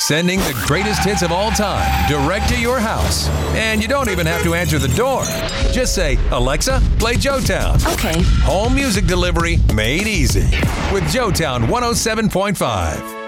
Sending the greatest hits of all time direct to your house. And you don't even have to answer the door. Just say, Alexa, play Joetown. Okay. Home music delivery made easy with Joetown 107.5.